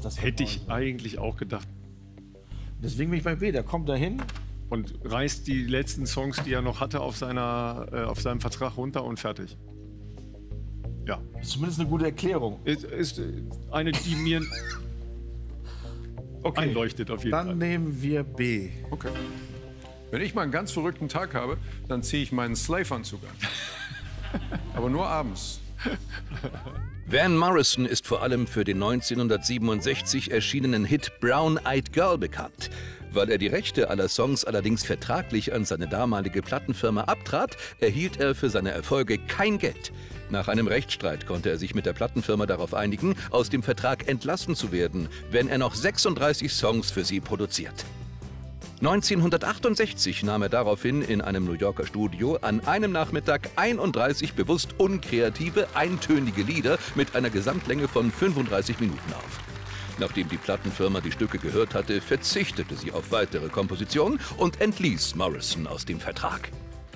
das Hätte ich eigentlich auch gedacht. Deswegen bin ich bei B. Der kommt dahin. Und reißt die letzten Songs, die er noch hatte, auf seinem Vertrag runter und fertig. Ja. Ist zumindest eine gute Erklärung. Ist eine, die mir einleuchtet auf jeden Fall. Dann nehmen wir B. Okay. Wenn ich mal einen ganz verrückten Tag habe, dann ziehe ich meinen Slave-Anzug an. Aber nur abends. Van Morrison ist vor allem für den 1967 erschienenen Hit Brown Eyed Girl bekannt. Weil er die Rechte aller Songs allerdings vertraglich an seine damalige Plattenfirma abtrat, erhielt er für seine Erfolge kein Geld. Nach einem Rechtsstreit konnte er sich mit der Plattenfirma darauf einigen, aus dem Vertrag entlassen zu werden, wenn er noch 36 Songs für sie produziert. 1968 nahm er daraufhin in einem New Yorker Studio an einem Nachmittag 31 bewusst unkreative, eintönige Lieder mit einer Gesamtlänge von 35 Minuten auf. Nachdem die Plattenfirma die Stücke gehört hatte, verzichtete sie auf weitere Kompositionen und entließ Morrison aus dem Vertrag.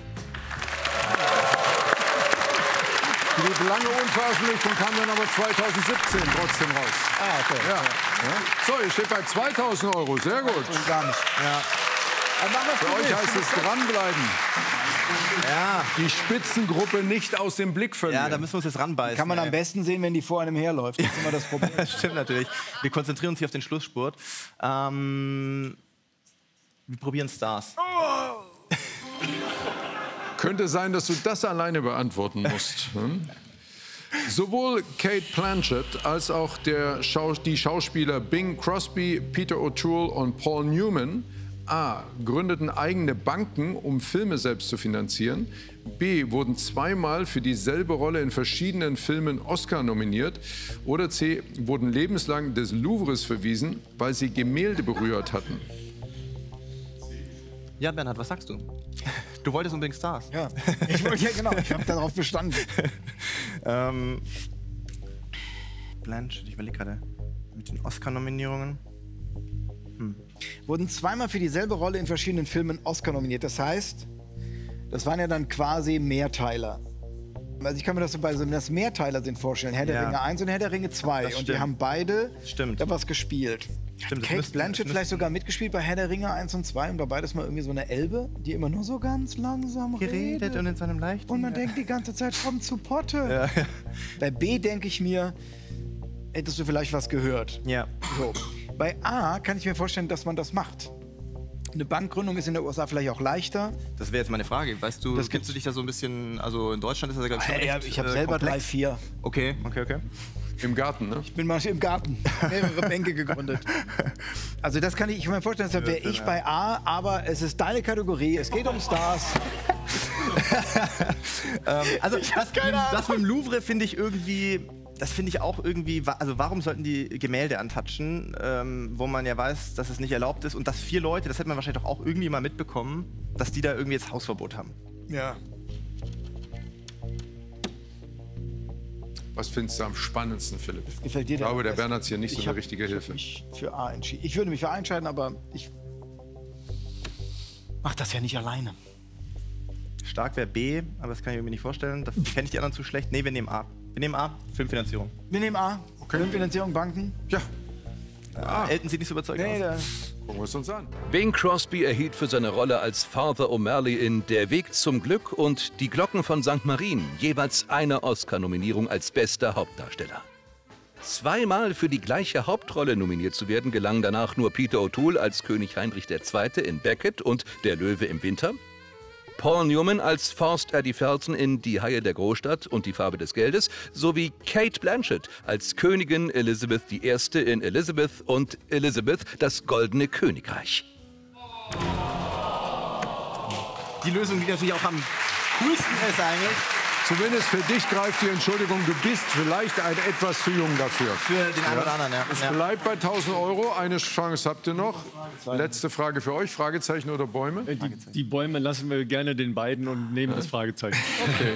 Die blieb lange unveröffentlicht und kam dann aber 2017 trotzdem raus. Ah, okay. Ja. So, ihr steht bei 2.000 Euro. Sehr gut. Gar nicht. Ja. Für euch heißt es dranbleiben. Ja. Die Spitzengruppe nicht aus dem Blick verlieren. Ja, da müssen wir uns jetzt ranbeißen. Kann man am besten sehen, wenn die vor einem herläuft. Das ist immer das Problem. Das stimmt natürlich. Wir konzentrieren uns hier auf den Schlussspurt. Wir probieren Stars. Könnte sein, dass du das alleine beantworten musst. Sowohl Kate Blanchett als auch die Schauspieler Bing Crosby, Peter O'Toole und Paul Newman A. gründeten eigene Banken, um Filme selbst zu finanzieren. B. wurden zweimal für dieselbe Rolle in verschiedenen Filmen Oscar nominiert. Oder C. wurden lebenslang des Louvres verwiesen, weil sie Gemälde berührt hatten. Ja, Bernhard, was sagst du? Du wolltest unbedingt Stars. Ja, ich habe darauf bestanden. Blanchett, ich überlege gerade mit den Oscar-Nominierungen. Wurden zweimal für dieselbe Rolle in verschiedenen Filmen Oscar nominiert. Das heißt, das waren ja dann quasi Mehrteiler. Also ich kann mir das so bei so das Mehrteiler sind vorstellen. Herr der Ringe 1 und Herr der Ringe 2. Und die haben beide da was gespielt. Stimmt, Kate Blanchett vielleicht sogar mitgespielt bei Herr der Ringe 1 und 2 und war beides mal irgendwie so eine Elbe, die immer nur so ganz langsam redet. Und in seinem leichten... Und man denkt die ganze Zeit, komm zu Potte. Ja. Bei B denke ich mir, hättest du vielleicht was gehört. Ja. So. Bei A kann ich mir vorstellen, dass man das macht. Eine Bankgründung ist in der USA vielleicht auch leichter. Das wäre jetzt meine Frage. Weißt du, kennst du dich da so ein bisschen, also in Deutschland ist das ja, glaube ich, schon recht, ich habe selber komplex. 3, 4. Okay. Im Garten, ne? Ich bin mal im Garten, mehrere Bänke gegründet. Also das kann ich mir vorstellen, deshalb wäre ich bei A, aber es ist deine Kategorie, es geht um Stars. Also das mit dem Louvre finde ich irgendwie... Das finde ich auch irgendwie, also warum sollten die Gemälde antatschen, wo man ja weiß, dass es nicht erlaubt ist und dass 4 Leute, das hätte man wahrscheinlich doch auch irgendwie mal mitbekommen, dass die da irgendwie jetzt Hausverbot haben. Ja. Was findest du am spannendsten, Philipp? Das gefällt dir. Ich glaube, der Bernhard hat hier nicht so eine richtige Hilfe. Ich für A entschieden. Ich würde mich für A entscheiden, aber ich mach das ja nicht alleine. Stark wäre B, aber das kann ich irgendwie nicht vorstellen. Da kenne ich die anderen zu schlecht. Nee, wir nehmen A. Wir nehmen A, Filmfinanzierung. Wir nehmen A. Okay. Filmfinanzierung, Banken. Ja. Elton sieht nicht so überzeugt aus. Gucken wir es uns an. Bing Crosby erhielt für seine Rolle als Father O'Malley in Der Weg zum Glück und Die Glocken von St. Marien jeweils eine Oscar-Nominierung als bester Hauptdarsteller. Zweimal für die gleiche Hauptrolle nominiert zu werden, gelang danach nur Peter O'Toole als König Heinrich II. In Beckett und Der Löwe im Winter. Paul Newman als Forst Eddie Felton in Die Haie der Großstadt und Die Farbe des Geldes sowie Kate Blanchett als Königin Elizabeth I. in Elizabeth und Elizabeth, das Goldene Königreich. Die Lösung, die natürlich auch am coolsten ist eigentlich. Zumindest für dich greift die Entschuldigung, du bist vielleicht etwas zu jung dafür. Für den einen oder anderen, ja. Es bleibt bei 1.000 Euro. Eine Chance habt ihr noch. Letzte Frage für euch. Fragezeichen oder Bäume? Die Bäume lassen wir gerne den beiden und nehmen das Fragezeichen. Okay.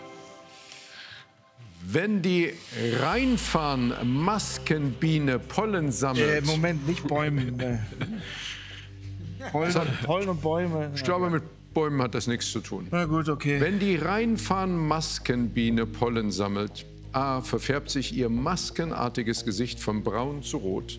Wenn die Rheinfarn-Maskenbiene Pollen sammelt... Moment, nicht Bäume. Pollen und Bäume. Ich glaube, mit Bäumen hat das nichts zu tun. Na gut, okay. Wenn die Rheinfarn-Maskenbiene Pollen sammelt, A. verfärbt sich ihr maskenartiges Gesicht von braun zu rot.